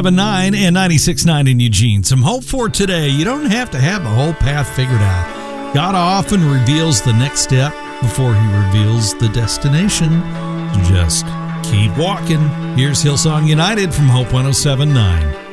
107.9 and 96.9 in Eugene. Some hope for today. You don't have to have the whole path figured out. God often reveals the next step before he reveals the destination. Just keep walking. Here's Hillsong United from Hope 107.9.